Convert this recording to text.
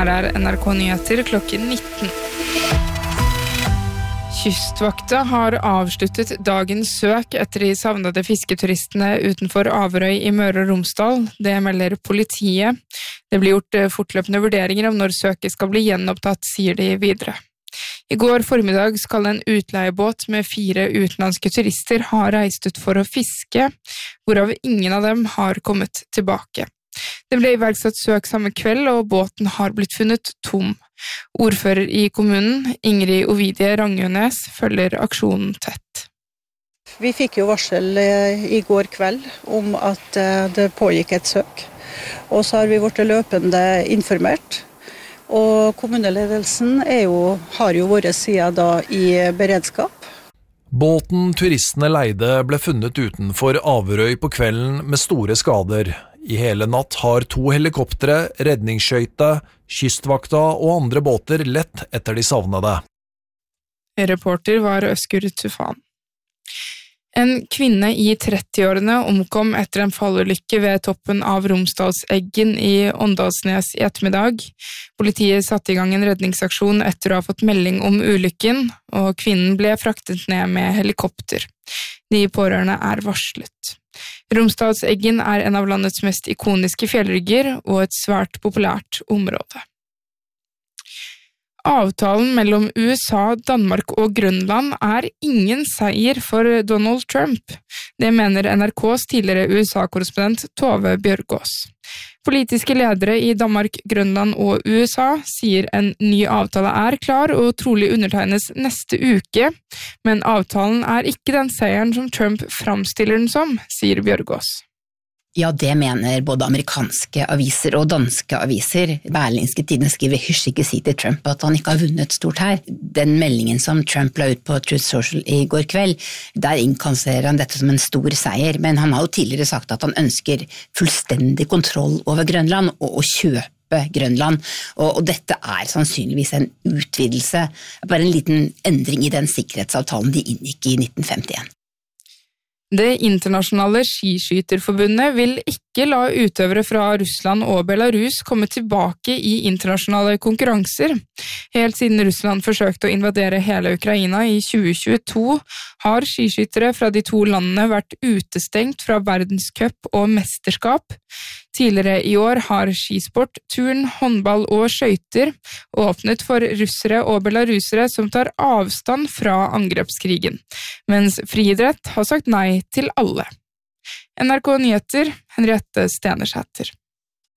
Her NRK Nyheter klokken 19. Kystvakta har avsluttet dagens søk etter de savnede fisketuristene utenfor Averøy i Møre og Romsdal. Det melder politiet. Det blir gjort fortløpende vurderinger om når søket skal bli gjenopptatt, sier de videre. I går formiddag skal en utleiebåt med 4 utenlandske turister ha reist ut for å fiske, hvorav ingen av dem har kommet tilbake. Det ble iverksatt søk samme kveld, og båten har blitt funnet tom. Ordfører i kommunen, Ingrid Ovidie Rangønes, følger aksjonen tett. Vi fikk jo varsel i går kveld om at det pågikk et søk, og så har vi vært løpende informert. Og kommuneledelsen har jo vært siden da i beredskap. Båten turistene leide ble funnet utenfor Averøy på kvelden med store skader. I hele natt har 2 helikoptre, redningsskøyte, kystvakta og andre båter lett etter de savnede. Reporter var Øskur Tufan. En kvinne i 30-årene omkom etter en fallulykke ved toppen av Romsdalseggen i Åndalsnes i ettermiddag. Politiet satte i gang en redningsaksjon etter å ha fått melding om ulykken, og kvinnen ble fraktet ned med helikopter. De pårørende er varslet. Romsdalseggen er en av landets mest ikoniske fjellrygger og et svært populært område. Avtalen mellom USA, Danmark og Grønland er ingen seier for Donald Trump. Det mener NRKs tidligere USA-korrespondent Tove Bjørgaas. Politiske ledere i Danmark, Grønland og USA sier en ny avtale er klar og trolig undertegnes neste uke, men avtalen er ikke den seieren som Trump framstiller den som, sier Bjørgaas. Ja, det mener både amerikanske aviser og danske aviser. Berlingske Tidende skriver hysj ikke si til Trump at han ikke har vunnet stort her. Den meldingen som Trump la ut på Truth Social i går kveld, der innkasserer han dette som en stor seier, men han har jo tidligere sagt at han ønsker fullstendig kontroll over Grønland og å kjøpe Grønland, og dette er sannsynligvis en utvidelse, bare en liten endring i den sikkerhetsavtalen de inngikk i 1951. Det internasjonale skiskyterforbundet vil ikke la utøvere fra Russland og Belarus komme tilbake i internasjonale konkurranser. Helt siden Russland forsøkte å invadere hele Ukraina i 2022, har skiskytere fra de 2 landene vært utestengt fra verdenscup og mesterskap. Tidligere i år har skisport, turn, håndball og skøyter åpnet for russere og belarusere som tar avstand fra angrepskrigen, mens friidrett har sagt nei til alle. NRK Nyheter, Henriette Stenersæter.